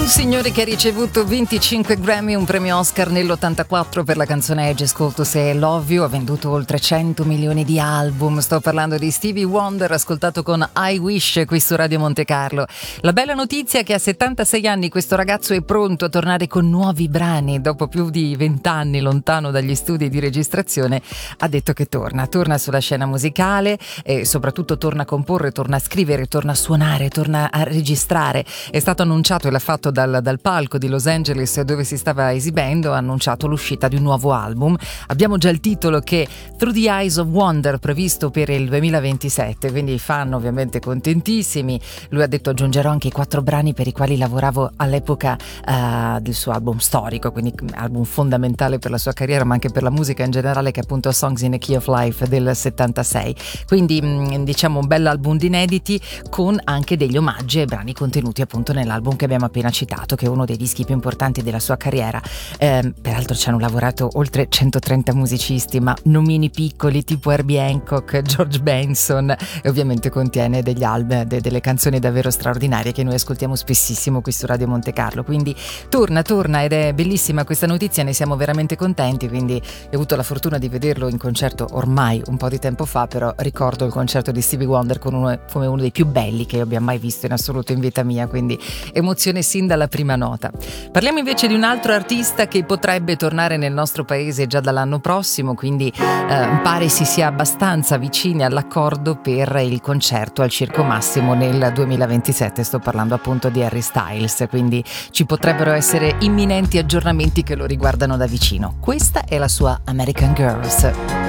Un signore che ha ricevuto 25 Grammy, un premio Oscar nell'84 per la canzone I Just Called to Say I Love You, ha venduto oltre 100 milioni di album. Sto parlando di Stevie Wonder, ascoltato con I Wish qui su Radio Monte Carlo. La bella notizia è che a 76 anni questo ragazzo è pronto a tornare con nuovi brani. Dopo più di 20 anni lontano dagli studi di registrazione, ha detto che torna sulla scena musicale e soprattutto torna a comporre, torna a scrivere, torna a suonare, torna a registrare. È stato annunciato e l'ha fatto dal palco di Los Angeles dove si stava esibendo, ha annunciato l'uscita di un nuovo album. Abbiamo già il titolo, che Through the Eyes of Wonder, previsto per il 2027, quindi i fan ovviamente contentissimi. Lui ha detto: aggiungerò anche i 4 brani per i quali lavoravo all'epoca del suo album storico, quindi album fondamentale per la sua carriera ma anche per la musica in generale, che è appunto Songs in a Key of Life del 76. Quindi diciamo un bel album di inediti con anche degli omaggi ai brani contenuti appunto nell'album che abbiamo appena citato, che è uno dei dischi più importanti della sua carriera. Peraltro ci hanno lavorato oltre 130 musicisti, ma nomini piccoli tipo Herbie Hancock, George Benson, e ovviamente contiene degli album, delle canzoni davvero straordinarie che noi ascoltiamo spessissimo qui su Radio Monte Carlo. Quindi torna ed è bellissima questa notizia, ne siamo veramente contenti. Quindi ho avuto la fortuna di vederlo in concerto ormai un po' di tempo fa, però ricordo il concerto di Stevie Wonder come uno dei più belli che io abbia mai visto in assoluto in vita mia, quindi emozione sin dalla prima nota. Parliamo invece di un altro artista che potrebbe tornare nel nostro paese già dall'anno prossimo, quindi pare si sia abbastanza vicini all'accordo per il concerto al Circo Massimo nel 2027. Sto parlando appunto di Harry Styles, quindi ci potrebbero essere imminenti aggiornamenti che lo riguardano da vicino. Questa è la sua American Girls.